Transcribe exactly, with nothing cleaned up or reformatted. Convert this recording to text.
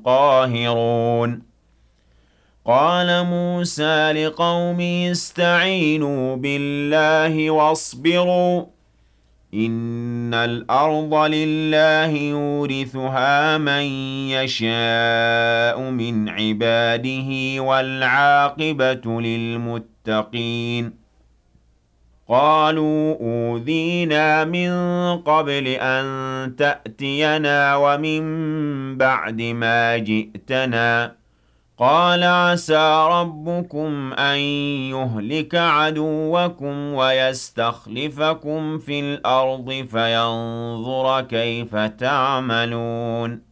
القاهرون قال موسى لقومه استعينوا بالله واصبروا إن الأرض لله يورثها من يشاء من عباده والعاقبة للمتقين قالوا أوذينا من قبل أن تأتينا ومن بعد ما جئتنا قال عسى ربكم أن يهلك عدوكم ويستخلفكم في الأرض فينظر كيف تعملون